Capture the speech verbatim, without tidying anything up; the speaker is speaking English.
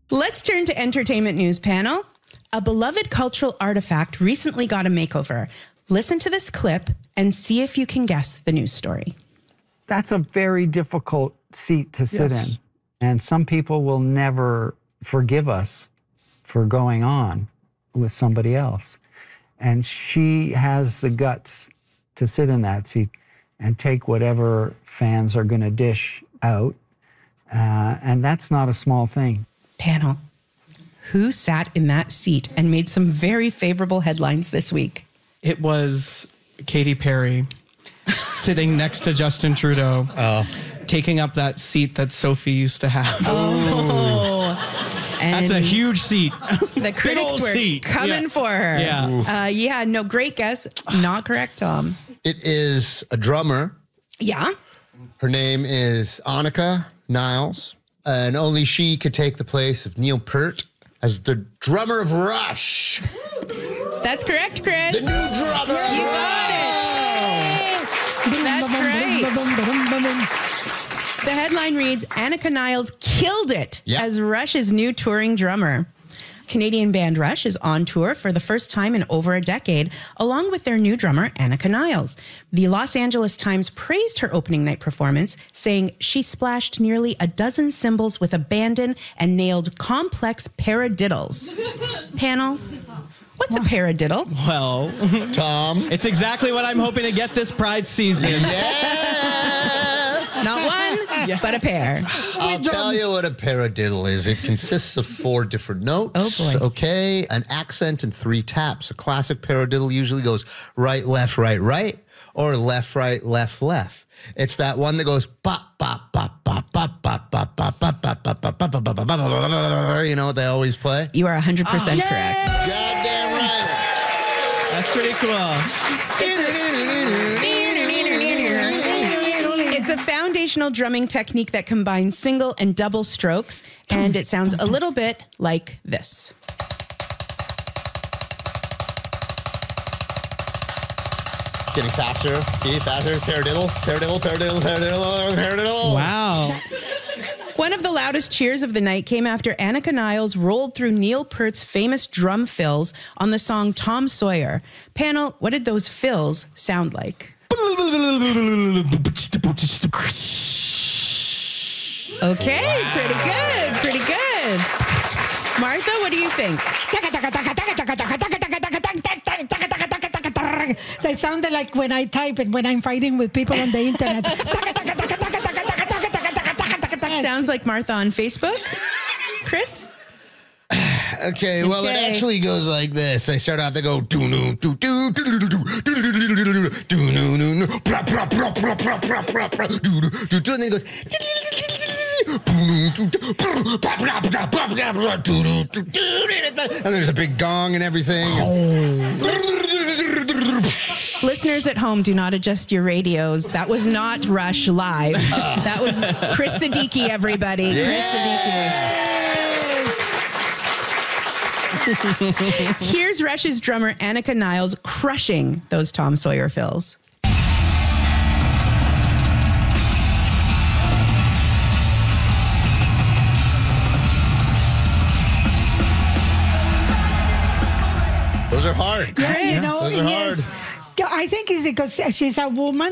Let's turn to entertainment news, panel. A beloved cultural artifact recently got a makeover. Listen to this clip and see if you can guess the news story. That's a very difficult seat to sit Yes. in. And some people will never forgive us for going on with somebody else. And she has the guts to sit in that seat and take whatever fans are going to dish out. Uh, and that's not a small thing. Panel, who sat in that seat and made some very favorable headlines this week? It was Katy Perry sitting next to Justin Trudeau, Oh. taking up that seat that Sophie used to have. Oh, and That's a huge seat. the critics old were seat. coming Yeah. for her. Yeah. Uh, yeah, no, great guess. Not correct, Tom. It is a drummer. Yeah. Her name is Annika Niles, and only she could take the place of Neil Peart as the drummer of Rush. That's correct, Chris. The new drummer. You got it. That's right. The headline reads, Annika Niles killed it Yep. as Rush's new touring drummer. Canadian band Rush is on tour for the first time in over a decade, along with their new drummer, Annika Niles. The Los Angeles Times praised her opening night performance, saying she splashed nearly a dozen cymbals with abandon and nailed complex paradiddles. Panel, what's a paradiddle? Well, Tom. it's exactly what I'm hoping to get this Pride season. Not one, but a pair. I'll tell you what a paradiddle is. It consists of four different notes. Oh, boy. Okay, an accent and three taps. A classic paradiddle usually goes right, left, right, right, or left, right, left, left. It's that one that goes bop, bop, bop, bop, bop, bop, bop, bop, bop, bop, bop, bop, bop, bop, bop, bop. You know what they always play? You are one hundred percent correct. Goddamn right. That's pretty cool. It's a foundational drumming technique that combines single and double strokes, and it sounds a little bit like this. Getting faster. See, faster. Paradiddle, paradiddle, paradiddle, paradiddle, paradiddle. Wow. One of the loudest cheers of the night came after Annika Niles rolled through Neil Peart's famous drum fills on the song Tom Sawyer. Panel, what did those fills sound like? Okay, pretty good, pretty good. Martha, what do you think? They sounded like when I type and when I'm fighting with people on the internet. Sounds like Martha on Facebook. Chris? Okay, well, it Okay. actually goes like this. I start out to go do no do do do do do do do no no no pra pra pra pra pra pra pra pra do do do do, and then it goes and there's a big gong and everything. Listeners at home, do not adjust your radios. That was not Rush live. That was Chris Siddiqui, everybody. Chris Siddiqui. Here's Rush's drummer, Annika Niles, crushing those Tom Sawyer fills. Those are hard. Yeah, you know, Those are yes. hard. I think it's because she's a woman.